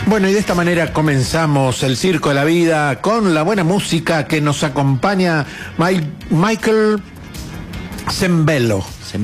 Bueno, y de esta manera comenzamos el Circo de la Vida con la buena música que nos acompaña Michael Sembello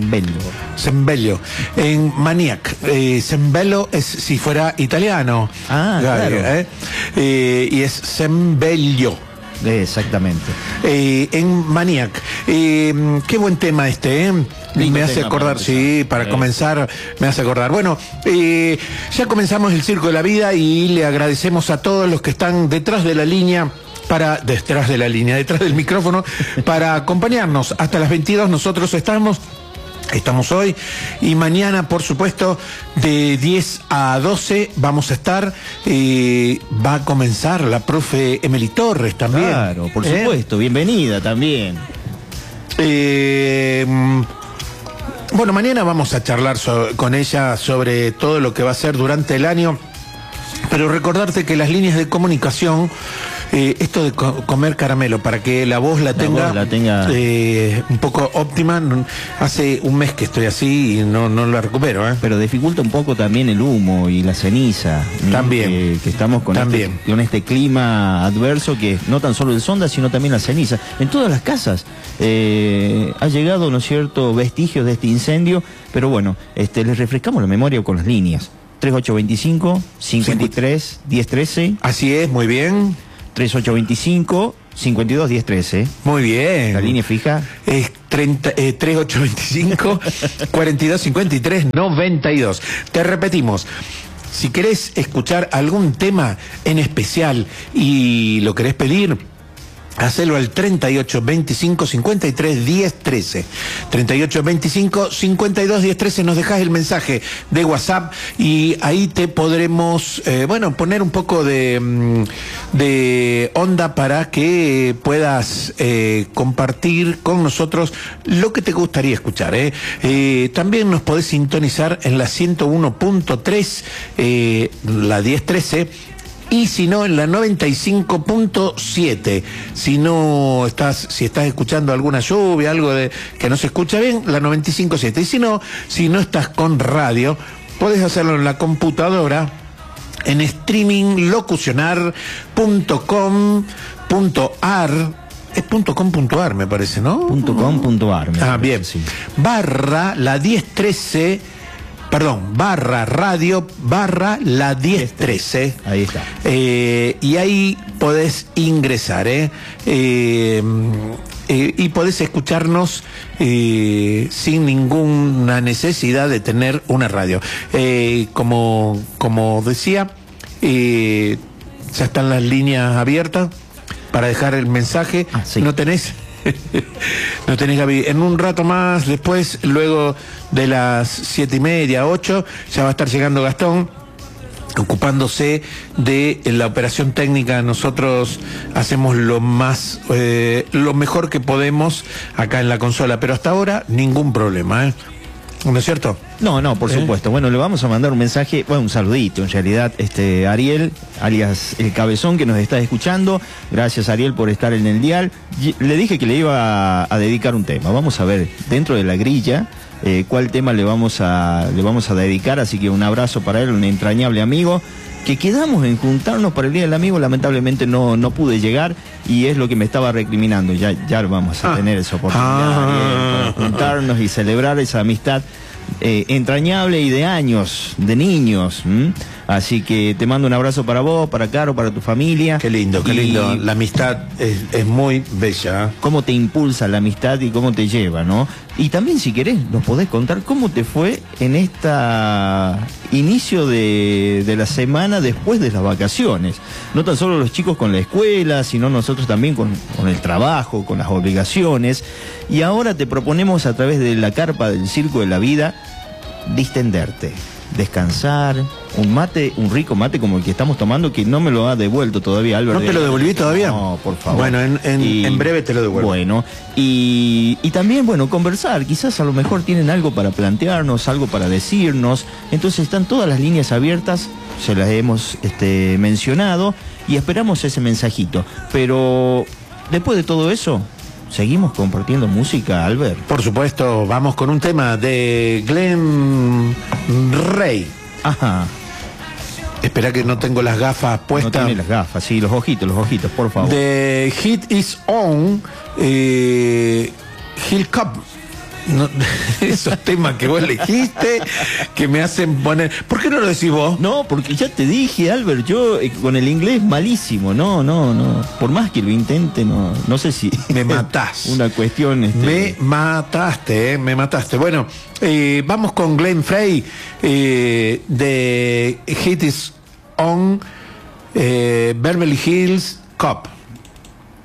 en Maniac. Sembello es si fuera italiano. Claro. Y es Sembello. Exactamente. En Maniac. Qué buen tema este, me hace acordar, sí, para comenzar, me hace acordar. Bueno, ya comenzamos el Circo de la Vida y le agradecemos a todos los que están detrás de la línea, detrás del micrófono, para acompañarnos hasta las 22. Nosotros estamos hoy y mañana, por supuesto, de 10 a 12 vamos a estar. Va a comenzar la profe Emily Torres también. Claro, por supuesto, bienvenida también. Bueno, mañana vamos a charlar con ella sobre todo lo que va a ser durante el año, pero recordarte que las líneas de comunicación, esto de comer caramelo para que la voz la tenga un poco óptima. Hace un mes que estoy así y no la recupero, Pero dificulta un poco también el humo y la ceniza. También. Que estamos con este clima adverso, que no tan solo el sonda, sino también la ceniza. En todas las casas ha llegado, ¿no es cierto?, vestigios de este incendio, pero bueno, les refrescamos la memoria con las líneas. 3825-53-1013. Así es, muy bien. 3825-52-1013. Muy bien. La línea fija es 3825-4253-92. Te repetimos, si querés escuchar algún tema en especial y lo querés pedir, hacelo al 3825-53-1013. 3825-52-1013. Nos dejás el mensaje de WhatsApp y ahí te podremos, poner un poco de onda para que puedas compartir con nosotros lo que te gustaría escuchar. También nos podés sintonizar en la 101.3, la 1013. Y si no, en la 95.7. Si estás escuchando alguna lluvia, algo que no se escucha bien, la 95.7. Y si no estás con radio, podés hacerlo en la computadora, en streaminglocucionar.com.ar. Es .com.ar, me parece, ¿no? .com.ar. Bien. Sí. Barra la 1013. Barra radio, barra la 1013. Ahí está. Y ahí podés ingresar, y podés escucharnos sin ninguna necesidad de tener una radio. Como decía, ya están las líneas abiertas para dejar el mensaje. Sí. ¿No tenés, Gaby? En un rato más, después, luego de las 7:30, 8, ya va a estar llegando Gastón, ocupándose de la operación técnica. Nosotros hacemos lo mejor que podemos acá en la consola, pero hasta ahora ningún problema, ¿no es cierto? No, por supuesto. Bueno, le vamos a mandar un mensaje, un saludito en realidad, Ariel, alias El Cabezón, que nos está escuchando. Gracias, Ariel, por estar en el dial. Le dije que le iba a dedicar un tema. Vamos a ver dentro de la grilla cuál tema le vamos a dedicar, así que un abrazo para él, un entrañable amigo, que quedamos en juntarnos para el Día del Amigo. Lamentablemente no pude llegar y es lo que me estaba recriminando. Ya vamos a tener esa oportunidad, Ariel, para juntarnos y celebrar esa amistad entrañable y de años, de niños. Así que te mando un abrazo para vos, para Caro, para tu familia. Qué lindo. La amistad es muy bella. Cómo te impulsa la amistad y cómo te lleva, ¿no? Y también, si querés, nos podés contar cómo te fue en inicio de la semana después de las vacaciones. No tan solo los chicos con la escuela, sino nosotros también con el trabajo, con las obligaciones. Y ahora te proponemos, a través de la carpa del Circo de la Vida, distenderte, descansar, un rico mate como el que estamos tomando, que no me lo ha devuelto todavía, Álvaro. ¿No te lo devolví todavía? No, por favor. Bueno, en breve te lo devuelvo. Bueno, y también, conversar. Quizás a lo mejor tienen algo para plantearnos, algo para decirnos. Entonces están todas las líneas abiertas, se las hemos mencionado, y esperamos ese mensajito. Pero después de todo eso, ¿seguimos compartiendo música, Albert? Por supuesto, vamos con un tema de Glenn Ray. Ajá. Espera que no tengo las gafas puestas. No tiene las gafas, sí, los ojitos, por favor. The Heat Is On, Hill Cup. No, esos temas que vos elegiste que me hacen poner. ¿Por qué no lo decís vos? No, porque ya te dije, Albert, yo con el inglés malísimo, no. Por más que lo intente, no sé si. Me matás. Una cuestión. Me mataste. Bueno, vamos con Glenn Frey, The Heat Is On, Beverly Hills Cop.